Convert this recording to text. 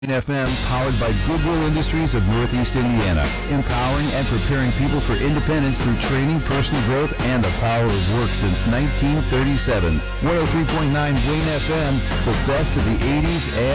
FM, powered by Goodwill Industries of Northeast Indiana, empowering and preparing people for independence through training, personal growth, and the power of work since 1937. 103.9 Wayne FM, the best of the 80s and